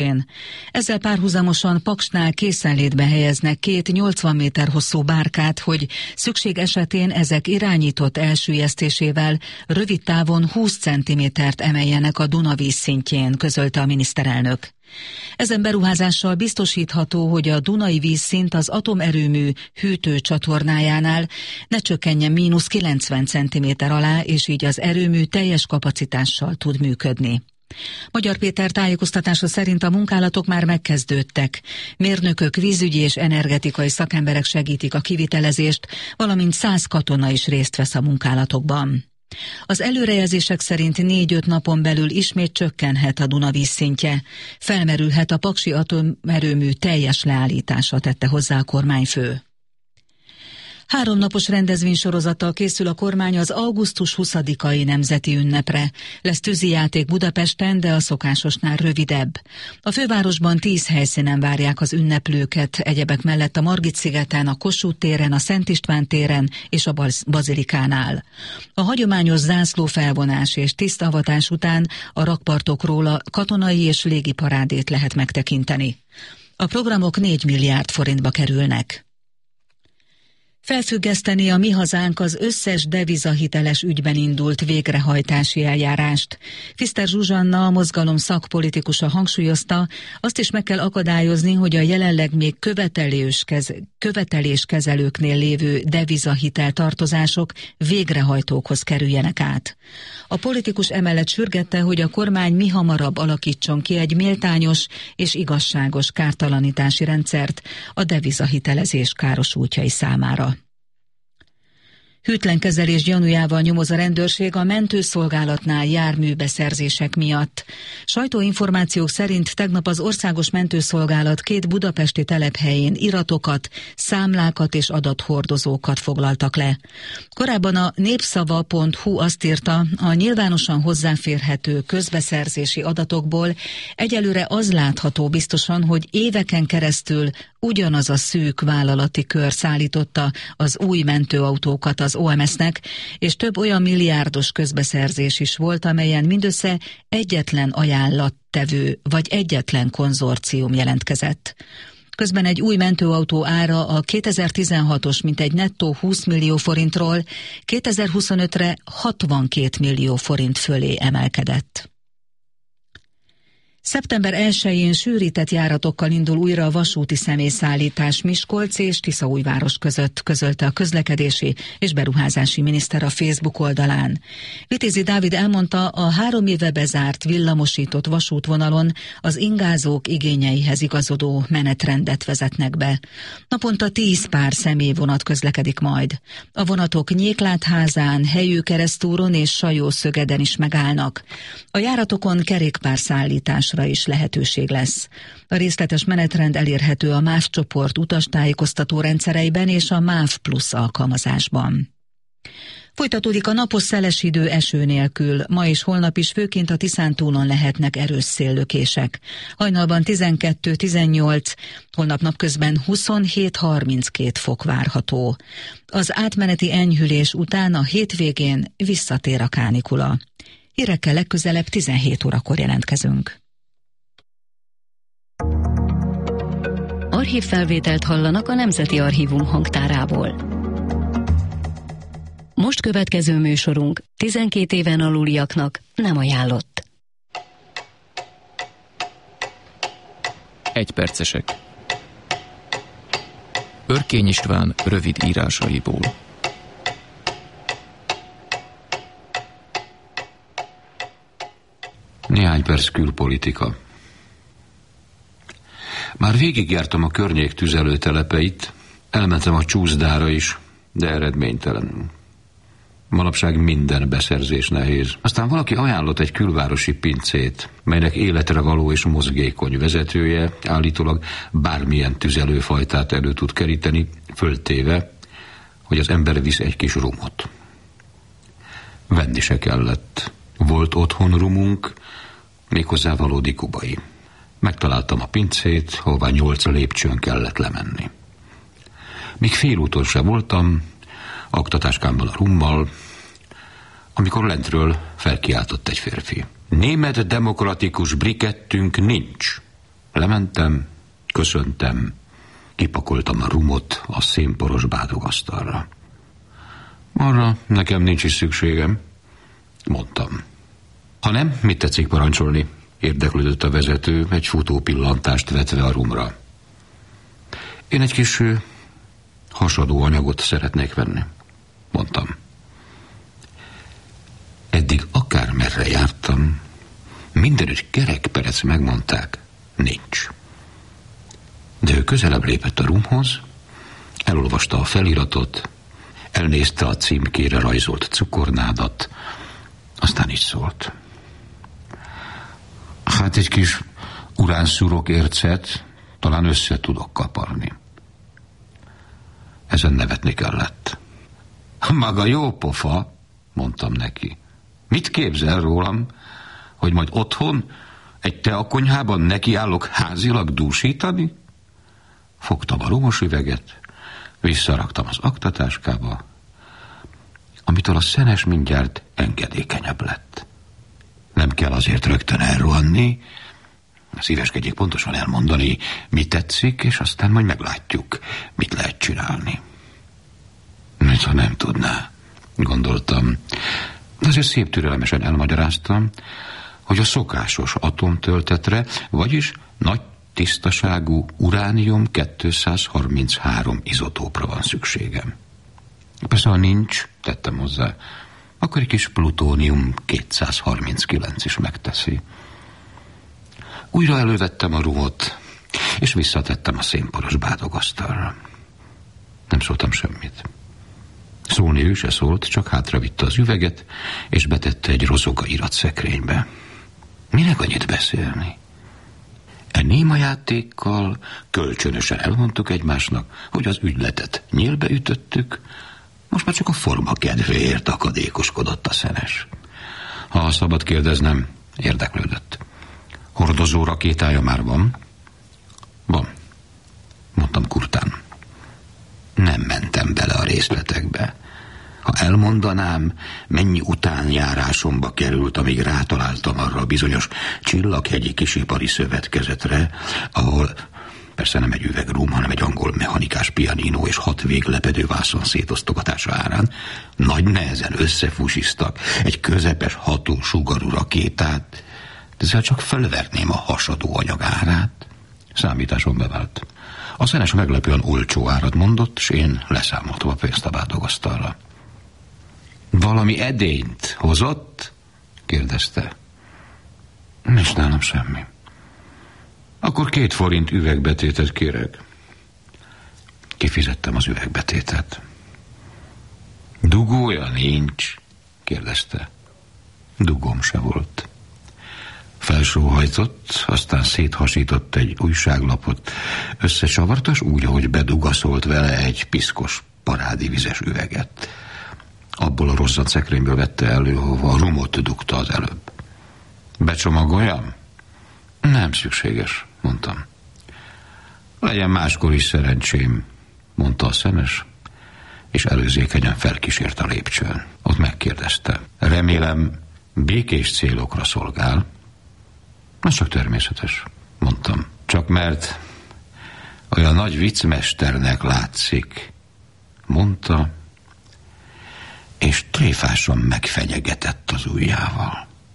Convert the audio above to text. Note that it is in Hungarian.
Ezzel párhuzamosan Paksnál készenlétbe helyeznek 2 80 méter hosszú bárkát, hogy szükség esetén ezek irányított elsüllyesztésével rövid távon 20 cm-t emeljenek a Duna vízszintjén, közölte a miniszterelnök. Ezen beruházással biztosítható, hogy a Dunai vízszint az atomerőmű hűtőcsatornájánál ne csökkenjen -90 cm alá, és így az erőmű teljes kapacitással tud működni. Magyar Péter tájékoztatása szerint a munkálatok már megkezdődtek. Mérnökök, vízügyi és energetikai szakemberek segítik a kivitelezést, valamint 100 katona is részt vesz a munkálatokban. Az előrejelzések szerint 4-5 napon belül ismét csökkenhet a Duna vízszintje. Felmerülhet a paksi atomerőmű teljes leállítása, tette hozzá a kormányfő. 3 napos rendezvénysorozattal készül a kormány az augusztus 20-ai nemzeti ünnepre. Lesz tűzijáték Budapesten, de a szokásosnál rövidebb. A fővárosban 10 helyszínen várják az ünneplőket, egyebek mellett a Margit-szigeten, a Kossuth téren, a Szent István téren és a Bazilikánál. A hagyományos zászlófelvonás és tisztavatás után a rakpartokról a katonai és légi parádét lehet megtekinteni. A programok 4 milliárd forintba kerülnek. Felfüggeszteni a Mi Hazánk az összes devizahiteles ügyben indult végrehajtási eljárást. Pfister Zsuzsanna, a mozgalom szakpolitikusa hangsúlyozta, azt is meg kell akadályozni, hogy a jelenleg még követeléskezelőknél lévő devizahitel tartozások végrehajtókhoz kerüljenek át. A politikus emellett sürgette, hogy a kormány mihamarabb alakítson ki egy méltányos és igazságos kártalanítási rendszert a devizahitelezés károsultjai számára. Hűtlen kezelés gyanújával nyomoz a rendőrség a mentőszolgálatnál járműbeszerzések miatt. Sajtóinformációk szerint tegnap az Országos Mentőszolgálat 2 budapesti telephelyén iratokat, számlákat és adathordozókat foglaltak le. Korábban a népszava.hu azt írta, a nyilvánosan hozzáférhető közbeszerzési adatokból egyelőre az látható biztosan, hogy éveken keresztül ugyanaz a szűk vállalati kör szállította az új mentőautókat az OMS-nek, és több olyan milliárdos közbeszerzés is volt, amelyen mindössze egyetlen ajánlattevő vagy egyetlen konzorcium jelentkezett. Közben egy új mentőautó ára a 2016-os mintegy nettó 20 millió forintról 2025-re 62 millió forint fölé emelkedett. Szeptember 1-én sűrített járatokkal indul újra a vasúti személyszállítás Miskolc és Tiszaújváros között, közölte a közlekedési és beruházási miniszter a Facebook oldalán. Vitézi Dávid elmondta, a 3 éve bezárt villamosított vasútvonalon az ingázók igényeihez igazodó menetrendet vezetnek be. Naponta 10 pár személyvonat közlekedik majd. A vonatok Nyéklátházán, Helyőkeresztúron és Sajószögeden is megállnak. A járatokon kerékpárszállítás is lehetőség lesz. A részletes menetrend elérhető a MÁV csoport utastájékoztató rendszereiben és a MÁV Plus alkalmazásban. Folytatódik a napos szeles idő eső nélkül. Ma és holnap is főként a Tiszántúlon lehetnek erős széllökések. Hajnalban 12-18, holnap napközben 27-32 fok várható. Az átmeneti enyhülés után a hétvégén visszatér a kánikula. Hírekkel legközelebb 17 órakor jelentkezünk. Archívfelvételt hallanak a Nemzeti Archívum hangtárából. Most következő műsorunk 12 éven aluliaknak nem ajánlott. 1 percesek. Örkény István rövid írásaiból. Néhány perc külpolitika. Már végigjártam a környék tüzelőtelepeit, elmentem a Csúszdára is, de eredménytelen. Manapság minden beszerzés nehéz. Aztán valaki ajánlott egy külvárosi pincét, melynek életre való és mozgékony vezetője állítólag bármilyen tüzelőfajtát elő tud keríteni, föltéve, hogy az ember visz egy kis rumot. Venni se kellett. Volt otthon rumunk, méghozzá valódi kubai. Megtaláltam a pincét, hová 8 lépcsőn kellett lemenni. Míg félúton se voltam, aktatáskámmal a rummal, amikor lentről felkiáltott egy férfi. Német demokratikus brikettünk nincs. Lementem, köszöntem, kipakoltam a rumot a szénporos bádogasztalra. Arra nekem nincs is szükségem, mondtam. Ha nem, mit tetszik parancsolni? Érdeklődött a vezető, egy futó pillantást vetve a rumra. Én egy kis hasadó anyagot szeretnék venni, mondtam. Eddig akármerre jártam, mindenütt kerekperec megmondták, nincs. De ő közelebb lépett a rumhoz, elolvasta a feliratot, elnézte a címkére rajzolt cukornádat, aztán így szólt. Hát egy kis uránszurok ércet talán össze tudok kaparni. Ezen nevetni kellett. Maga jó pofa, mondtam neki. Mit képzel rólam, hogy majd otthon egy teakonyhában nekiállok házilag dúsítani? Fogtam a rumos üveget, visszaraktam az aktatáskába, amitől a szenes mindjárt engedékenyebb lett. Nem kell azért rögtön elrohanni, szíveskedjék pontosan elmondani, mi tetszik, és aztán majd meglátjuk, mit lehet csinálni. Mintha nem tudná, gondoltam. De azért szép türelmesen elmagyaráztam, hogy a szokásos atomtöltetre, vagyis nagy tisztaságú uránium-233 izotópra van szükségem. Persze, ha nincs, tettem hozzá, akkor egy kis plutónium-239 is megteszi. Újra elővettem a rumot, és visszatettem a szénporos bádogasztalra. Nem szóltam semmit. Szólni ő se szólt, csak hátravitte az üveget, és betette egy rozoga iratszekrénybe. Minek annyit beszélni? E néma játékkal kölcsönösen elmondtuk egymásnak, hogy az ügyletet nyílbe ütöttük, most már csak a forma kedvéért akadékoskodott a szenes. Ha szabad kérdeznem, érdeklődött. Hordozó rakétája már van? Van, mondtam kurtán. Nem mentem bele a részletekbe. Ha elmondanám, mennyi utánjárásomba került, amíg rátaláltam arra a bizonyos Csillaghegyi Kisipari Szövetkezetre, ahol persze nem egy üveg rum, hanem egy angol mechanikás pianino és 6 véglepedő vászon szétosztogatása árán nagy nehezen összefusiztak egy közepes hatósugarú rakétát, de ezzel csak fölverném a hasadó anyag árát. Számításom bevált. A szenes meglepően olcsó árat mondott, és én leszámoltam a pénzt a bádogasztalra. Valami edényt hozott? kérdezte. Nincs nálam semmi. Akkor 2 forint üvegbetétet kérek. Kifizettem az üvegbetétet. Dugója nincs? kérdezte. Dugóm se volt. Felsóhajtott, aztán széthasított egy újságlapot, összecsavartas úgy, ahogy bedugaszolt vele egy piszkos parádivizes üveget. Abból a rosszat szekrényből vette elő, hova a rumot dugta az előbb. Becsomagoljam? Nem szükséges, mondtam. Legyen máskor is szerencsém, mondta a szenes, és előzékenyen felkísért a lépcsőn. Ott megkérdezte. Remélem, békés célokra szolgál? Ez csak természetes, mondtam. Csak mert olyan nagy viccmesternek látszik, mondta, és tréfásan megfenyegetett az ujjával.